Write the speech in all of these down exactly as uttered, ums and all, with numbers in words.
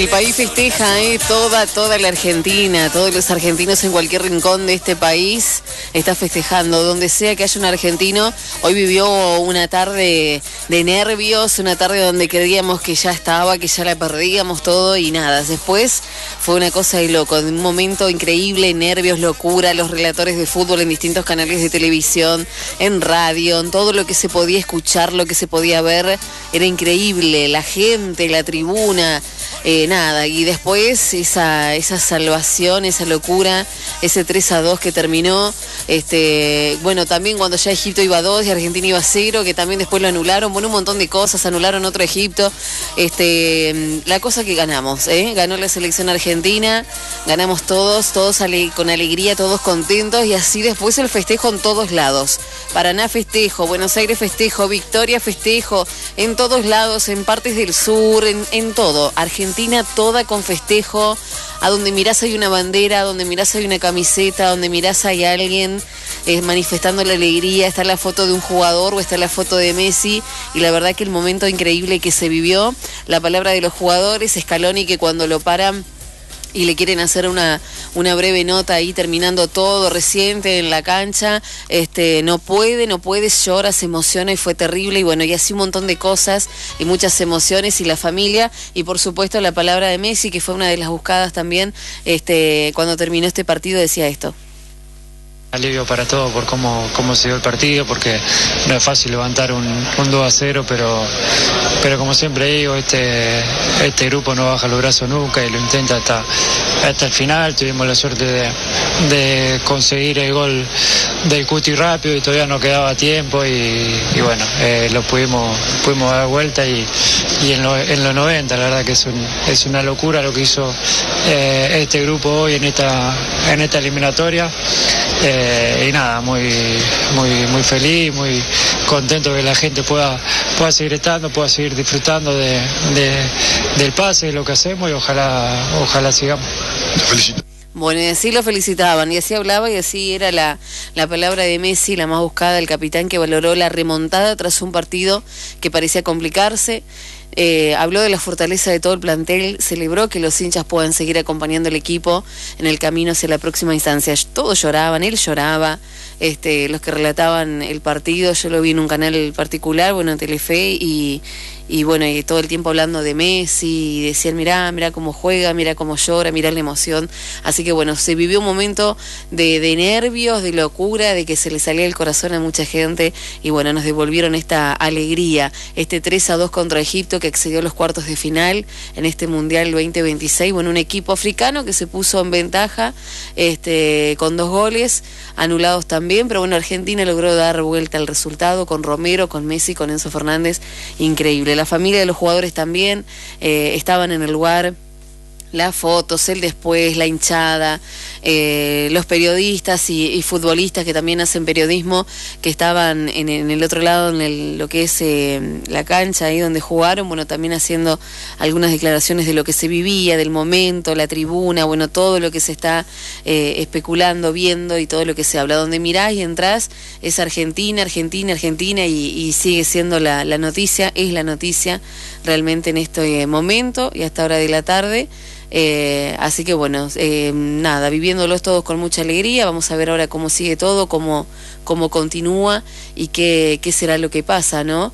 El país festeja, ¿eh? toda, toda la Argentina, todos los argentinos en cualquier rincón de este país está festejando, donde sea que haya un argentino. Hoy vivió una tarde de nervios, una tarde donde creíamos que ya estaba, que ya la perdíamos todo y nada. Después fue una cosa de loco, un momento increíble, nervios, locura, los relatores de fútbol en distintos canales de televisión, en radio, en todo lo que se podía escuchar, lo que se podía ver, era increíble, la gente, la tribuna. Eh, nada, y después esa, esa salvación, esa locura, ese tres a dos que terminó, este, bueno, también cuando ya Egipto iba a dos y Argentina iba a cero, que también después lo anularon, bueno, un montón de cosas, anularon otro Egipto, este, la cosa que ganamos, ¿eh? Ganó la selección argentina, ganamos todos, todos ale- con alegría, todos contentos, y así después el festejo en todos lados, Paraná festejo, Buenos Aires festejo, Victoria festejo, en todos lados, en partes del sur, en, en todo, Argentina Argentina toda con festejo, a donde mirás hay una bandera, a donde mirás hay una camiseta, a donde mirás hay alguien eh, manifestando la alegría, está la foto de un jugador o está la foto de Messi, y la verdad que el momento increíble que se vivió, la palabra de los jugadores, Scaloni, que cuando lo paran y le quieren hacer una, una breve nota ahí terminando todo reciente en la cancha, este, no puede, no puede, llora, se emociona y fue terrible, y bueno, y así un montón de cosas y muchas emociones, y la familia, y por supuesto la palabra de Messi, que fue una de las buscadas también, este, cuando terminó este partido decía esto. Alivio para todo por cómo, cómo se dio el partido, porque no es fácil levantar un, un dos a cero, pero, pero como siempre digo, este, este grupo no baja los brazos nunca y lo intenta hasta, hasta el final. Tuvimos la suerte de, de conseguir el gol del Cuti rápido y todavía no quedaba tiempo, y, y bueno, eh, lo pudimos, pudimos dar vuelta, y, y en, lo, en los noventa, la verdad que es, un, es una locura lo que hizo eh, este grupo hoy en esta, en esta eliminatoria. Eh, y nada, muy, muy, muy feliz, muy contento que la gente pueda, pueda seguir estando, pueda seguir disfrutando de, de, del pase, de lo que hacemos, y ojalá, ojalá sigamos. Bueno, y así lo felicitaban, y así hablaba, y así era la, la palabra de Messi, la más buscada, el capitán que valoró la remontada tras un partido que parecía complicarse. Eh, habló de la fortaleza de todo el plantel, celebró que los hinchas puedan seguir acompañando al equipo en el camino hacia la próxima instancia. Todos lloraban, él lloraba, este, los que relataban el partido, yo lo vi en un canal particular, bueno, en Telefe, y, y bueno, y todo el tiempo hablando de Messi, y decían, mirá, mirá cómo juega, mirá cómo llora, mirá la emoción. Así que bueno, se vivió un momento de, de nervios, de locura, de que se le salía el corazón a mucha gente, y bueno, nos devolvieron esta alegría, este tres a dos contra Egipto, que accedió a los cuartos de final en este Mundial veinte veintiséis. Bueno, un equipo africano que se puso en ventaja este, con dos goles, anulados también, pero bueno, Argentina logró dar vuelta al resultado con Romero, con Messi, con Enzo Fernández, increíble. La familia de los jugadores también eh, estaban en el lugar. Las fotos, el después, la hinchada, eh, los periodistas y, y futbolistas que también hacen periodismo, que estaban en, en el otro lado, en el, lo que es eh, la cancha, ahí donde jugaron, bueno, también haciendo algunas declaraciones de lo que se vivía, del momento, la tribuna, bueno, todo lo que se está eh, especulando, viendo, y todo lo que se habla. Donde mirás y entrás es Argentina, Argentina, Argentina, y, y sigue siendo la, la noticia, es la noticia realmente en este momento y hasta hora de la tarde. Eh, así que bueno, eh, nada, viviéndolos todos con mucha alegría. Vamos a ver ahora cómo sigue todo, cómo, cómo continúa y qué, qué será lo que pasa, ¿no?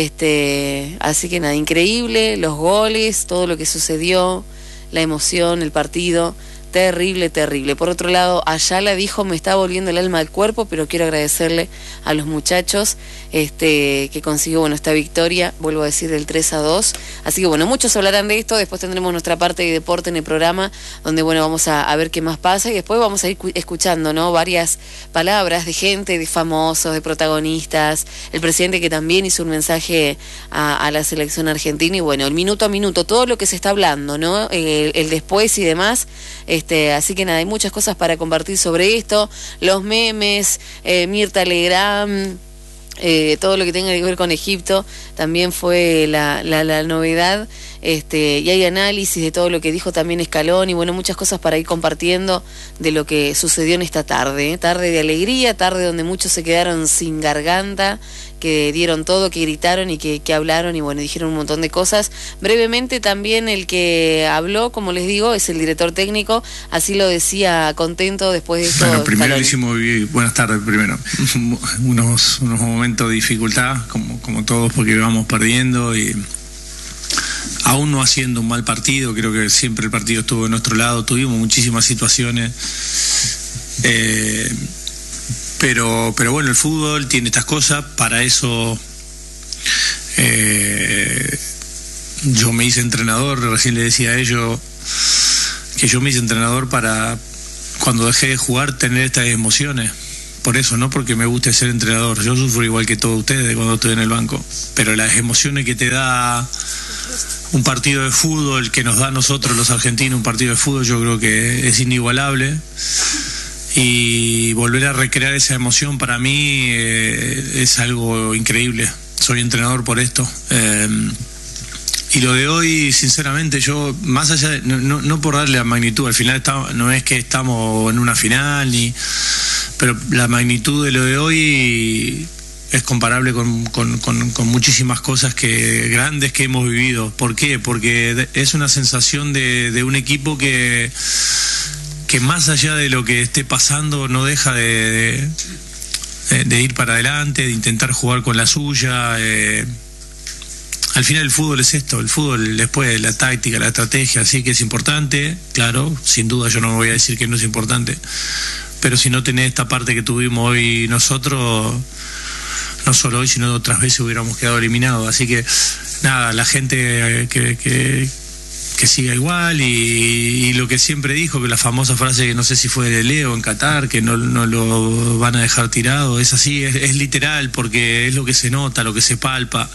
Este, así que nada, increíble, los goles, todo lo que sucedió, la emoción, el partido. Terrible, terrible. Por otro lado, Ayala dijo, me está volviendo el alma al cuerpo, pero quiero agradecerle a los muchachos este, que consiguió bueno, esta victoria, vuelvo a decir, del tres a dos. Así que bueno, muchos hablarán de esto, después tendremos nuestra parte de deporte en el programa, donde bueno, vamos a, a ver qué más pasa, y después vamos a ir escuchando, ¿no? Varias palabras de gente, de famosos, de protagonistas, el presidente que también hizo un mensaje a, a la selección argentina, y bueno, el minuto a minuto, todo lo que se está hablando, ¿no? El, el después y demás. Este, así que nada, hay muchas cosas para compartir sobre esto, los memes, eh, Mirta Legrand, eh, todo lo que tenga que ver con Egipto también fue la, la, la novedad, este, y hay análisis de todo lo que dijo también Scaloni, y bueno, muchas cosas para ir compartiendo de lo que sucedió en esta tarde, ¿eh? Tarde de alegría, tarde donde muchos se quedaron sin garganta, que dieron todo, que gritaron y que, que hablaron y bueno, dijeron un montón de cosas. Brevemente también el que habló, como les digo, es el director técnico, así lo decía contento después de esto. Bueno, primero hicimos, buenas tardes primero, unos, unos momentos de dificultad, como, como todos, porque íbamos perdiendo y aún no haciendo un mal partido, creo que siempre el partido estuvo de nuestro lado, tuvimos muchísimas situaciones, eh, pero, pero bueno, el fútbol tiene estas cosas, para eso eh, yo me hice entrenador, recién le decía a ellos que yo me hice entrenador para, cuando dejé de jugar, tener estas emociones. Por eso, no porque me guste ser entrenador, yo sufro igual que todos ustedes cuando estoy en el banco, pero las emociones que te da un partido de fútbol, que nos da a nosotros los argentinos un partido de fútbol, yo creo que es inigualable, y volver a recrear esa emoción para mí eh, es algo increíble. Soy entrenador por esto, eh, y lo de hoy, sinceramente, yo, más allá de, no, no, no por darle la magnitud, al final está, no es que estamos en una final ni, pero la magnitud de lo de hoy es comparable con, con, con, con muchísimas cosas que grandes que hemos vivido. ¿Por qué? Porque es una sensación de, de un equipo que, que más allá de lo que esté pasando no deja de, de, de ir para adelante, de intentar jugar con la suya. Eh, al final el fútbol es esto, el fútbol después la táctica, la estrategia, sí que es importante, claro, sin duda yo no voy a decir que no es importante, pero si no tenés esta parte que tuvimos hoy nosotros, no solo hoy, sino otras veces hubiéramos quedado eliminados. Así que nada, la gente que, que, que siga igual, y, y lo que siempre dijo, que la famosa frase, que no sé si fue de Leo en Qatar, que no, no lo van a dejar tirado, es así, es, es literal, porque es lo que se nota, lo que se palpa.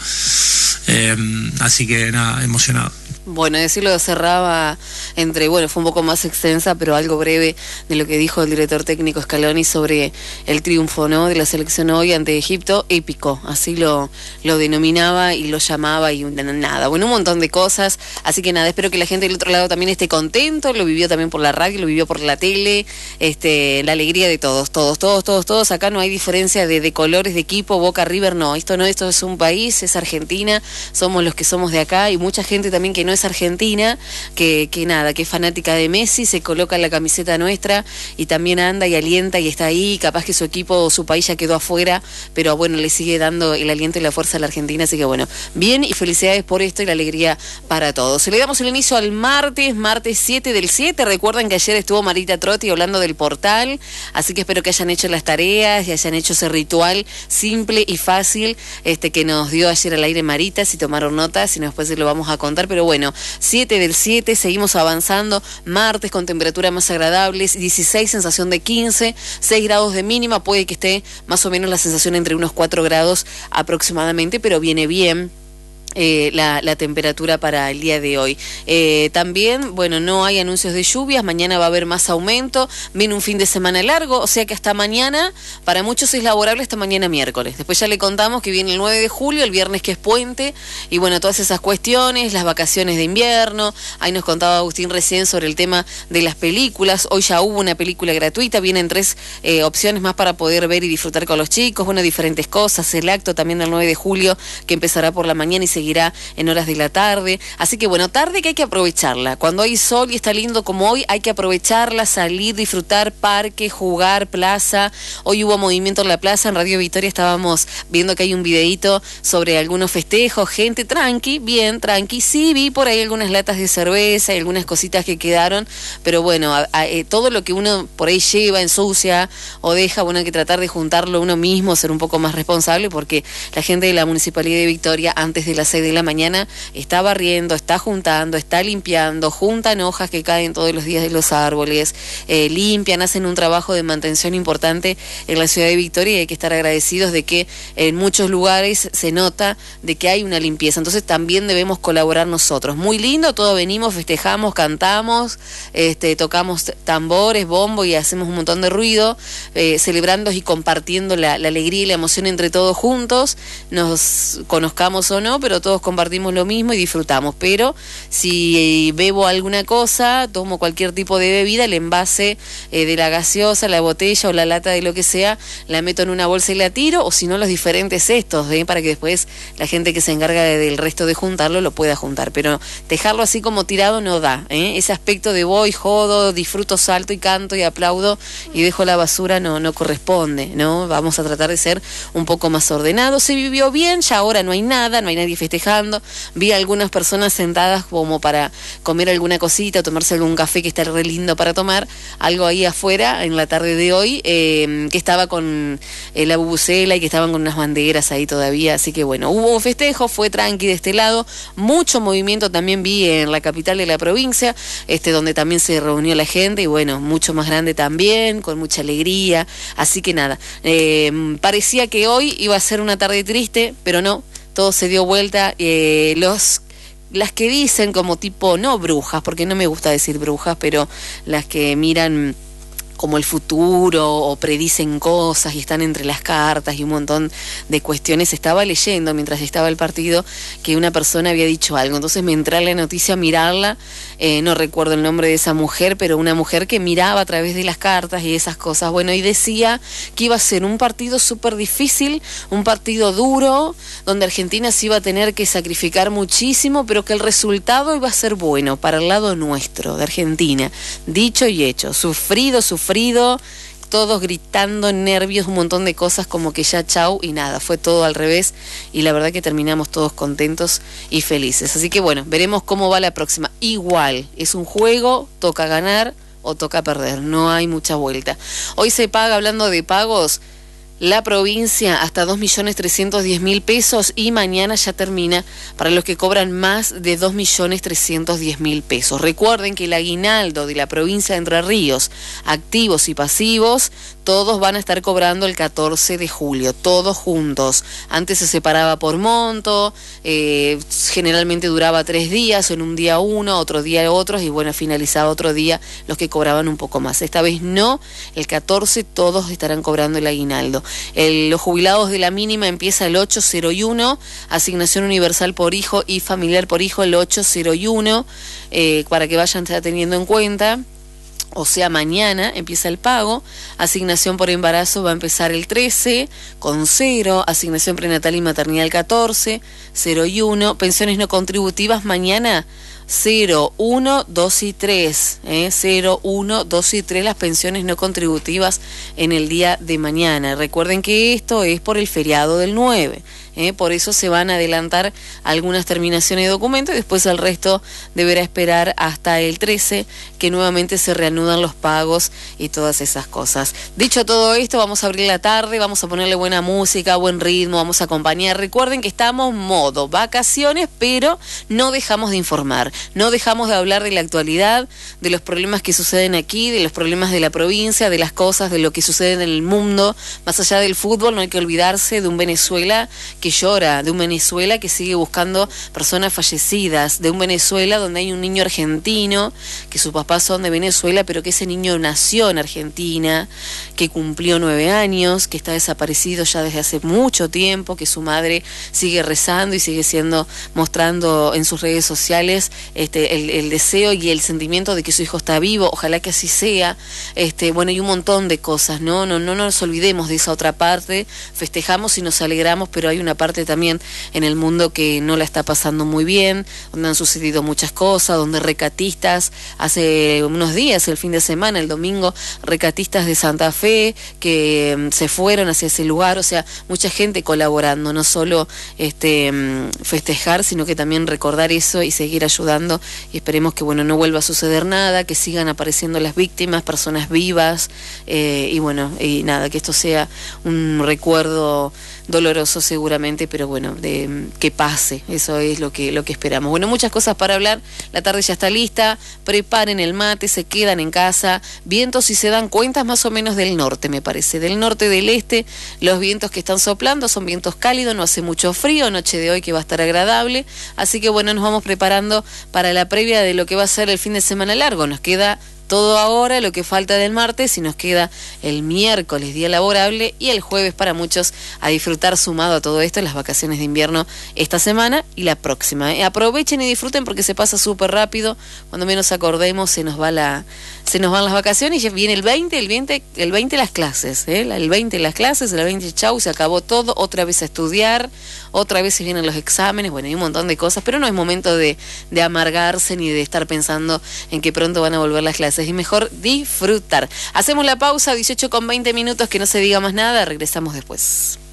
Eh, así que nada, emocionado. Bueno, decirlo cerraba entre, bueno, fue un poco más extensa, pero algo breve de lo que dijo el director técnico Scaloni sobre el triunfo, ¿no?, de la selección hoy ante Egipto, épico, así lo, lo denominaba y lo llamaba, y nada, bueno, un montón de cosas, así que nada, espero que la gente del otro lado también esté contento, lo vivió también por la radio, lo vivió por la tele, este, la alegría de todos, todos, todos, todos, todos, acá no hay diferencia de, de colores, de equipo, Boca, River, no, esto no, esto es un país, es Argentina, somos los que somos de acá, y mucha gente también que no es argentina, que, que nada, que es fanática de Messi, se coloca la camiseta nuestra y también anda y alienta y está ahí, capaz que su equipo o su país ya quedó afuera, pero bueno, le sigue dando el aliento y la fuerza a la Argentina, así que bueno, bien, y felicidades por esto y la alegría para todos. Le damos el inicio al martes, martes siete del siete, recuerden que ayer estuvo Marita Trotti hablando del portal, así que espero que hayan hecho las tareas y hayan hecho ese ritual simple y fácil este que nos dio ayer al aire Marita, si tomaron notas, y después se lo vamos a contar, pero bueno, siete del siete, seguimos avanzando, martes con temperaturas más agradables, dieciséis, sensación de quince, seis grados de mínima, puede que esté más o menos la sensación entre unos cuatro grados aproximadamente, pero viene bien. Eh, la, la temperatura para el día de hoy. Eh, también, bueno, no hay anuncios de lluvias, mañana va a haber más aumento, viene un fin de semana largo, o sea que hasta mañana, para muchos es laborable hasta mañana miércoles. Después ya le contamos que viene el nueve de julio, el viernes que es puente, y bueno, todas esas cuestiones, las vacaciones de invierno, ahí nos contaba Agustín recién sobre el tema de las películas, hoy ya hubo una película gratuita, vienen tres eh, opciones más para poder ver y disfrutar con los chicos, bueno, diferentes cosas, el acto también del nueve de julio, que empezará por la mañana y se seguirá en horas de la tarde, así que bueno, tarde que hay que aprovecharla, cuando hay sol y está lindo como hoy, hay que aprovecharla, salir, disfrutar, parque, jugar, plaza. Hoy hubo movimiento en la plaza, en Radio Victoria estábamos viendo que hay un videíto sobre algunos festejos, gente tranqui, bien tranqui, sí vi por ahí algunas latas de cerveza y algunas cositas que quedaron, pero bueno, a, a, eh, todo lo que uno por ahí lleva, ensucia o deja, bueno, hay que tratar de juntarlo uno mismo, ser un poco más responsable, porque la gente de la Municipalidad de Victoria antes de las seis de la mañana está barriendo, está juntando, está limpiando, juntan hojas que caen todos los días de los árboles, eh, limpian, hacen un trabajo de mantención importante en la ciudad de Victoria, y hay que estar agradecidos de que en muchos lugares se nota de que hay una limpieza, entonces también debemos colaborar nosotros. Muy lindo, todos venimos, festejamos, cantamos, este, tocamos tambores, bombo y hacemos un montón de ruido, eh, celebrando y compartiendo la, la alegría y la emoción entre todos juntos, nos conozcamos o no, pero lindo, todos compartimos lo mismo y disfrutamos, pero si bebo alguna cosa, tomo cualquier tipo de bebida, el envase eh, de la gaseosa, la botella o la lata de lo que sea, la meto en una bolsa y la tiro, o si no los diferentes cestos, ¿eh? Para que después la gente que se encarga de, del resto de juntarlo lo pueda juntar, pero dejarlo así como tirado no da, ¿eh? Ese aspecto de voy, jodo, disfruto, salto y canto y aplaudo y dejo la basura no, no corresponde, ¿no? Vamos a tratar de ser un poco más ordenados. Se vivió bien, ya ahora no hay nada, no hay nadie festejando, vi algunas personas sentadas como para comer alguna cosita, tomarse algún café que está re lindo para tomar, algo ahí afuera en la tarde de hoy, eh, que estaba con eh, la bubucela y que estaban con unas banderas ahí todavía, así que bueno, hubo festejo, fue tranqui de este lado, mucho movimiento también vi en la capital de la provincia, este donde también se reunió la gente y bueno, mucho más grande también, con mucha alegría, así que nada, eh, parecía que hoy iba a ser una tarde triste, pero no, todo se dio vuelta, eh, los las que dicen como tipo, no brujas, porque no me gusta decir brujas, pero las que miran como el futuro o predicen cosas y están entre las cartas y un montón de cuestiones. Estaba leyendo mientras estaba el partido que una persona había dicho algo, entonces me entré a la noticia a mirarla, eh, no recuerdo el nombre de esa mujer, pero una mujer que miraba a través de las cartas y esas cosas, bueno, y decía que iba a ser un partido súper difícil, un partido duro, donde Argentina se iba a tener que sacrificar muchísimo, pero que el resultado iba a ser bueno para el lado nuestro, de Argentina. Dicho y hecho, sufrido, sufrido, todos gritando, nervios, un montón de cosas, como que ya chau y nada, fue todo al revés y la verdad que terminamos todos contentos y felices. Así que bueno, veremos cómo va la próxima. Igual, es un juego, toca ganar o toca perder, no hay mucha vuelta. Hoy se paga, hablando de pagos, la provincia hasta dos millones trescientos diez mil pesos y mañana ya termina para los que cobran más de dos millones trescientos diez mil pesos. Recuerden que el aguinaldo de la provincia de Entre Ríos, activos y pasivos, todos van a estar cobrando el catorce de julio, todos juntos. Antes se separaba por monto, eh, generalmente duraba tres días, en un día uno, otro día otros, y bueno, finalizaba otro día los que cobraban un poco más. Esta vez no, el catorce todos estarán cobrando el aguinaldo. El, los jubilados de la mínima empieza el ocho cero uno, asignación universal por hijo y familiar por hijo el ocho cero uno, eh, para que vayan teniendo en cuenta. O sea, mañana empieza el pago, asignación por embarazo va a empezar el trece con cero, asignación prenatal y maternidad el catorce, cero y uno, pensiones no contributivas mañana cero, uno, dos y tres, ¿eh? cero, uno, dos y tres las pensiones no contributivas en el día de mañana. Recuerden que esto es por el feriado del nueve. ¿Eh? Por eso se van a adelantar algunas terminaciones de documentos y después el resto deberá esperar hasta el trece, que nuevamente se reanudan los pagos y todas esas cosas. Dicho todo esto, vamos a abrir la tarde, vamos a ponerle buena música, buen ritmo, vamos a acompañar. Recuerden que estamos modo vacaciones, pero no dejamos de informar, no dejamos de hablar de la actualidad, de los problemas que suceden aquí, de los problemas de la provincia, de las cosas, de lo que sucede en el mundo. Más allá del fútbol, no hay que olvidarse de un Venezuela que llora, de un Venezuela que sigue buscando personas fallecidas, de un Venezuela donde hay un niño argentino, que sus papás son de Venezuela, pero que ese niño nació en Argentina, que cumplió nueve años, que está desaparecido ya desde hace mucho tiempo, que su madre sigue rezando y sigue siendo, mostrando en sus redes sociales este, el, el deseo y el sentimiento de que su hijo está vivo, ojalá que así sea, este, bueno, y un montón de cosas, ¿no? No, no nos olvidemos de esa otra parte, festejamos y nos alegramos, pero hay una parte también en el mundo que no la está pasando muy bien, donde han sucedido muchas cosas, donde recatistas, hace unos días, el fin de semana, el domingo, recatistas de Santa Fe que um, se fueron hacia ese lugar, o sea, mucha gente colaborando, no solo este um, festejar, sino que también recordar eso y seguir ayudando, y esperemos que bueno, no vuelva a suceder nada, que sigan apareciendo las víctimas, personas vivas, eh, y bueno, y nada, que esto sea un recuerdo doloroso seguramente, pero bueno, de que pase, eso es lo que lo que esperamos. Bueno, muchas cosas para hablar, la tarde ya está lista, preparen el mate, se quedan en casa, vientos, si se dan cuenta, más o menos del norte, me parece, del norte, del este, los vientos que están soplando son vientos cálidos, no hace mucho frío, noche de hoy que va a estar agradable, así que bueno, nos vamos preparando para la previa de lo que va a ser el fin de semana largo, nos queda todo ahora, lo que falta del martes, y nos queda el miércoles, día laborable, y el jueves para muchos a disfrutar, sumado a todo esto, las vacaciones de invierno esta semana y la próxima. ¿eh? Aprovechen y disfruten porque se pasa súper rápido. Cuando menos acordemos se nos va la, se nos van las vacaciones y ya viene el veinte, el veinte, el veinte las clases, ¿eh? el veinte las clases, el veinte chau, se acabó todo, otra vez a estudiar, otra vez se vienen los exámenes, bueno, hay un montón de cosas, pero no es momento de, de amargarse ni de estar pensando en que pronto van a volver las clases, y mejor disfrutar. Hacemos la pausa, dieciocho con veinte minutos, que no se diga más nada, regresamos después.